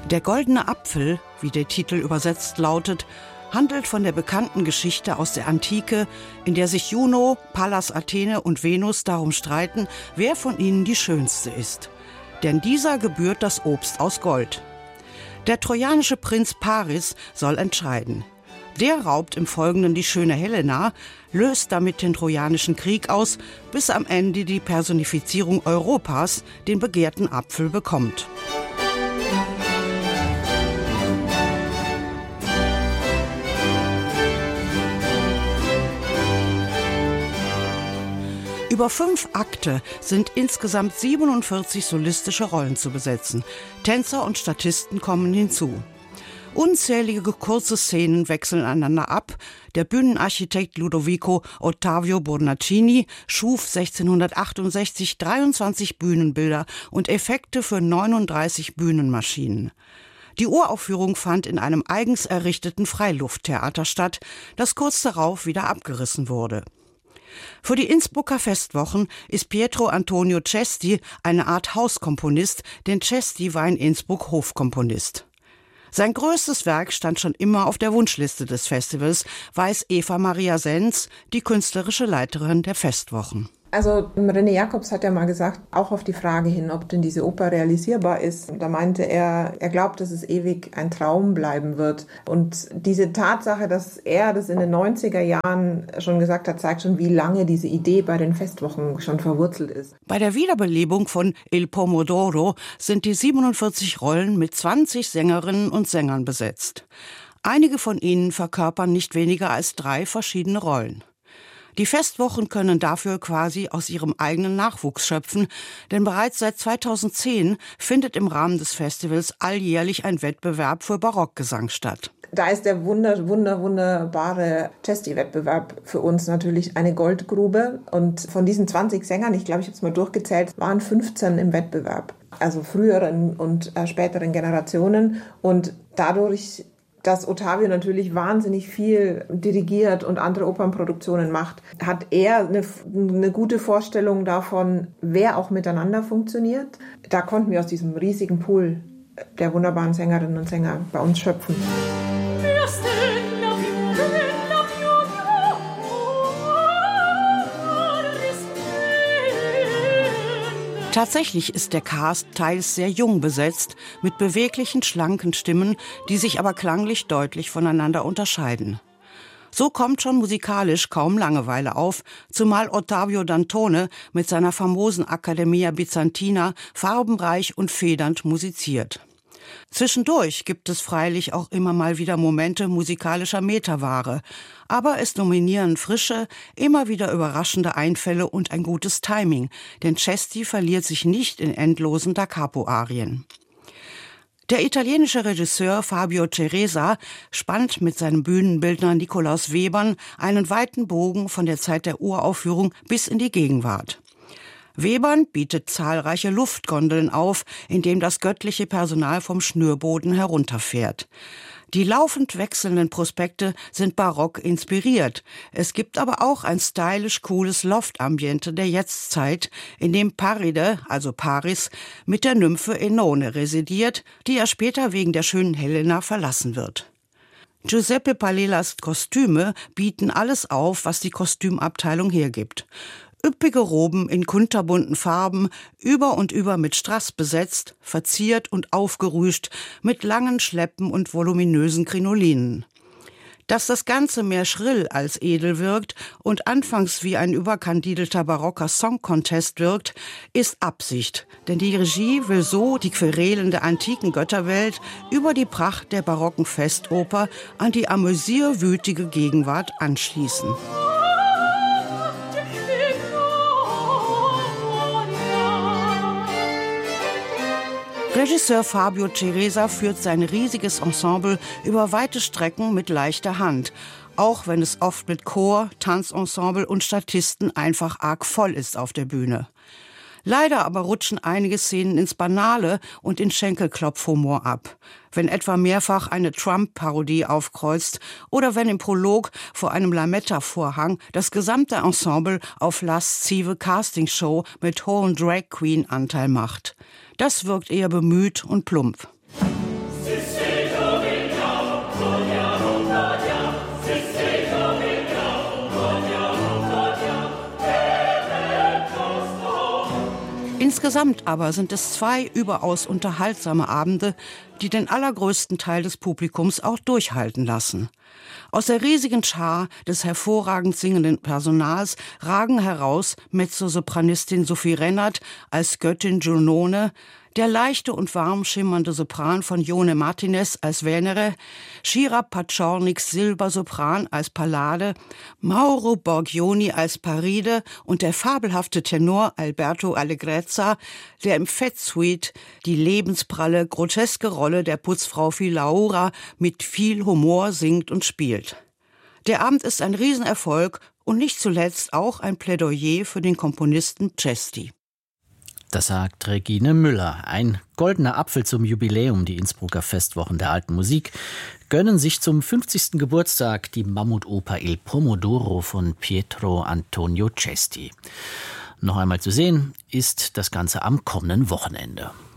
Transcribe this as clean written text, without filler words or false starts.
Der goldene Apfel, wie der Titel übersetzt lautet, handelt von der bekannten Geschichte aus der Antike, in der sich Juno, Pallas Athene und Venus darum streiten, wer von ihnen die schönste ist. Denn dieser gebührt das Obst aus Gold. Der trojanische Prinz Paris soll entscheiden. Der raubt im Folgenden die schöne Helena, löst damit den Trojanischen Krieg aus, bis am Ende die Personifizierung Europas den begehrten Apfel bekommt. Über 5 Akte sind insgesamt 47 solistische Rollen zu besetzen. Tänzer und Statisten kommen hinzu. Unzählige kurze Szenen wechseln einander ab. Der Bühnenarchitekt Ludovico Ottavio Bornacini schuf 1668 23 Bühnenbilder und Effekte für 39 Bühnenmaschinen. Die Uraufführung fand in einem eigens errichteten Freilufttheater statt, das kurz darauf wieder abgerissen wurde. Für die Innsbrucker Festwochen ist Pietro Antonio Cesti eine Art Hauskomponist, denn Cesti war in Innsbruck Hofkomponist. Sein größtes Werk stand schon immer auf der Wunschliste des Festivals, weiß Eva Maria Senz, die künstlerische Leiterin der Festwochen. Also René Jacobs hat ja mal gesagt, auch auf die Frage hin, ob denn diese Oper realisierbar ist. Da meinte er glaubt, dass es ewig ein Traum bleiben wird. Und diese Tatsache, dass er das in den 90er Jahren schon gesagt hat, zeigt schon, wie lange diese Idee bei den Festwochen schon verwurzelt ist. Bei der Wiederbelebung von Il Pomodoro sind die 47 Rollen mit 20 Sängerinnen und Sängern besetzt. Einige von ihnen verkörpern nicht weniger als 3 verschiedene Rollen. Die Festwochen können dafür quasi aus ihrem eigenen Nachwuchs schöpfen, denn bereits seit 2010 findet im Rahmen des Festivals alljährlich ein Wettbewerb für Barockgesang statt. Da ist der wunderbare Cesti-Wettbewerb für uns natürlich eine Goldgrube. Und von diesen 20 Sängern, ich glaube, ich habe es mal durchgezählt, waren 15 im Wettbewerb. Also früheren und späteren Generationen. Und dadurch, dass Ottavio natürlich wahnsinnig viel dirigiert und andere Opernproduktionen macht, hat er eine gute Vorstellung davon, wer auch miteinander funktioniert. Da konnten wir aus diesem riesigen Pool der wunderbaren Sängerinnen und Sänger bei uns schöpfen. Tatsächlich ist der Cast teils sehr jung besetzt, mit beweglichen, schlanken Stimmen, die sich aber klanglich deutlich voneinander unterscheiden. So kommt schon musikalisch kaum Langeweile auf, zumal Ottavio Dantone mit seiner famosen Accademia Bizantina farbenreich und federnd musiziert. Zwischendurch gibt es freilich auch immer mal wieder Momente musikalischer Metaware, aber es dominieren frische, immer wieder überraschende Einfälle und ein gutes Timing, denn Cesti verliert sich nicht in endlosen Da Capo-Arien. Der italienische Regisseur Fabio Ceresa spannt mit seinem Bühnenbildner Nikolaus Webern einen weiten Bogen von der Zeit der Uraufführung bis in die Gegenwart. Webern bietet zahlreiche Luftgondeln auf, in dem das göttliche Personal vom Schnürboden herunterfährt. Die laufend wechselnden Prospekte sind barock inspiriert. Es gibt aber auch ein stylisch cooles Loftambiente der Jetztzeit, in dem Paride, also Paris, mit der Nymphe Enone residiert, die er später wegen der schönen Helena verlassen wird. Giuseppe Palelas Kostüme bieten alles auf, was die Kostümabteilung hergibt. Üppige Roben in kunterbunten Farben, über und über mit Strass besetzt, verziert und aufgerüscht, mit langen Schleppen und voluminösen Krinolinen. Dass das Ganze mehr schrill als edel wirkt und anfangs wie ein überkandidelter barocker Song-Contest wirkt, ist Absicht. Denn die Regie will so die Querelen der antiken Götterwelt über die Pracht der barocken Festoper an die amüsierwütige Gegenwart anschließen. Regisseur Fabio Ceresa führt sein riesiges Ensemble über weite Strecken mit leichter Hand, auch wenn es oft mit Chor, Tanzensemble und Statisten einfach arg voll ist auf der Bühne. Leider aber rutschen einige Szenen ins Banale und in Schenkelklopfhumor ab, wenn etwa mehrfach eine Trump-Parodie aufkreuzt oder wenn im Prolog vor einem Lametta-Vorhang das gesamte Ensemble auf laszive Castingshow mit hohem Drag-Queen-Anteil macht. Das wirkt eher bemüht und plump. Insgesamt aber sind es 2 überaus unterhaltsame Abende, die den allergrößten Teil des Publikums auch durchhalten lassen. Aus der riesigen Schar des hervorragend singenden Personals ragen heraus Mezzosopranistin Sophie Rennert als Göttin Giunone, der leichte und warm schimmernde Sopran von Jone Martinez als Venere, Shira Paczorniks Silbersopran als Pallade, Mauro Borghioni als Paride und der fabelhafte Tenor Alberto Allegrezza, der im Fettsuite die lebenspralle, groteske Rolle der Putzfrau Filaura mit viel Humor singt und spielt. Der Abend ist ein Riesenerfolg und nicht zuletzt auch ein Plädoyer für den Komponisten Cesti. Das sagt Regine Müller. Ein goldener Apfel zum Jubiläum. Die Innsbrucker Festwochen der alten Musik gönnen sich zum 50. Geburtstag die Mammutoper Il Pomodoro von Pietro Antonio Cesti. Noch einmal zu sehen ist das Ganze am kommenden Wochenende.